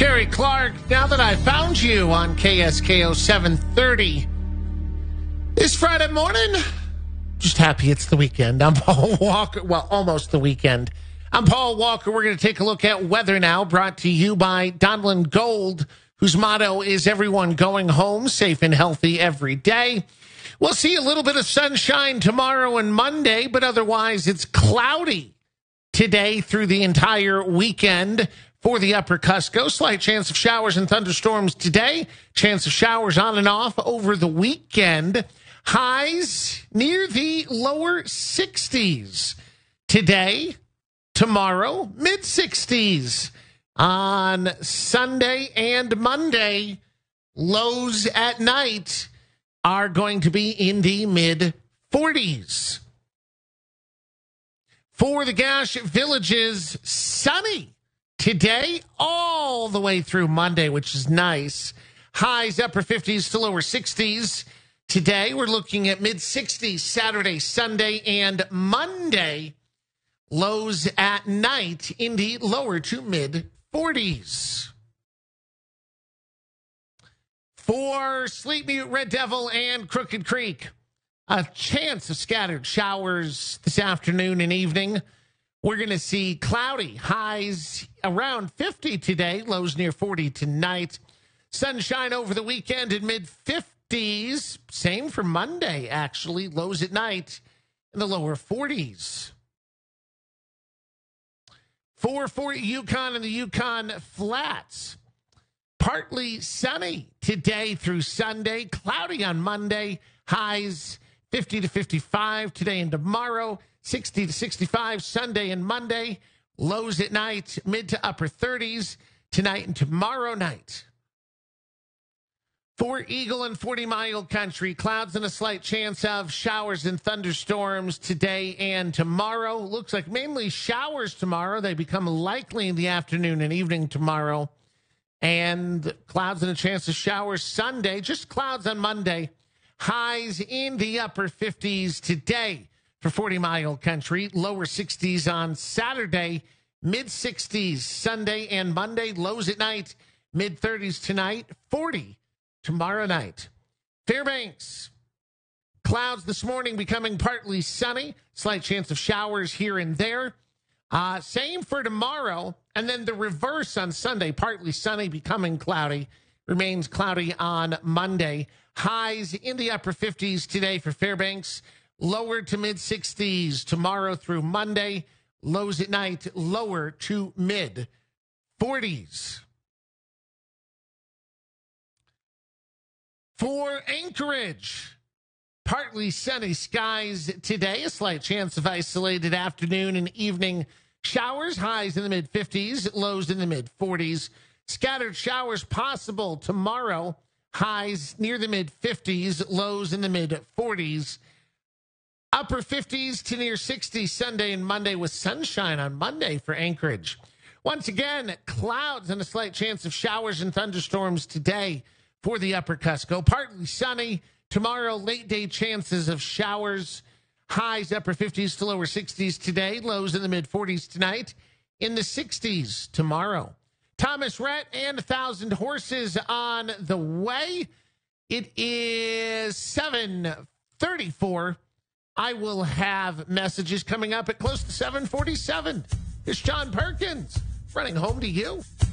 Terry Clark, now that I found you on KSKO 730. This Friday morning, just happy it's the weekend. I'm Paul Walker. Well, almost the weekend. I'm Paul Walker. We're going to take a look at weather now, brought to you by Donlin Gold, whose motto is everyone going home safe and healthy every day. We'll see a little bit of sunshine tomorrow and Monday, but otherwise it's cloudy today through the entire weekend. For the upper Cusco, slight chance of showers and thunderstorms today. Chance of showers on and off over the weekend. Highs near the lower 60s today. Tomorrow, mid-60s. On Sunday and Monday, lows at night are going to be in the mid-40s. For the Gash Villages, sunny today, all the way through Monday, which is nice. Highs upper 50s to lower 60s. Today, we're looking at mid-60s Saturday, Sunday, and Monday. Lows at night in the lower to mid-40s. For Sleep Mute, Red Devil, and Crooked Creek, a chance of scattered showers this afternoon and evening. We're going to see cloudy, highs around 50 today, lows near 40 tonight. Sunshine over the weekend in mid-50s. Same for Monday, actually. Lows at night in the lower 40s. For Fort Yukon and the Yukon Flats, partly sunny today through Sunday. Cloudy on Monday. Highs 50 to 55 today and tomorrow. 60 to 65 Sunday and Monday. Lows at night, mid to upper 30s tonight and tomorrow night. For Eagle and 40 Mile Country, clouds and a slight chance of showers and thunderstorms today and tomorrow. Looks like mainly showers tomorrow. They become likely in the afternoon and evening tomorrow. And clouds and a chance of showers Sunday. Just clouds on Monday. Highs in the upper 50s today. For 40 Mile Country, lower 60s on Saturday, mid-60s Sunday and Monday, lows at night, mid-30s tonight, 40 tomorrow night. Fairbanks, clouds this morning becoming partly sunny, slight chance of showers here and there. Same for tomorrow, and then the reverse on Sunday, partly sunny, becoming cloudy, remains cloudy on Monday. Highs in the upper 50s today for Fairbanks. Lower to mid-60s tomorrow through Monday. Lows at night, lower to mid-40s. For Anchorage, partly sunny skies today. A slight chance of isolated afternoon and evening showers. Highs in the mid-50s, lows in the mid-40s. Scattered showers possible tomorrow. Highs near the mid-50s, lows in the mid-40s. Upper 50s to near 60 Sunday and Monday with sunshine on Monday for Anchorage. Once again, clouds and a slight chance of showers and thunderstorms today for the upper Cusco. Partly sunny. Tomorrow, late day chances of showers. Highs upper 50s to lower 60s today. Lows in the mid-40s tonight. In the 60s tomorrow. Thomas Rhett and 1,000 Horses on the way. It is 7:34. I will have messages coming up at close to 7:47. It's John Perkins running home to you.